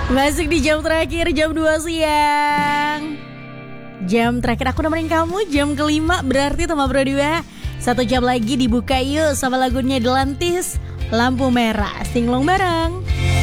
Masuk di jam terakhir, jam 2 siang. Jam terakhir aku nemenin kamu, jam kelima berarti teman berdua. 1 jam lagi dibuka yuk sama lagunya Delantis, Lampu Merah. Singlong bareng.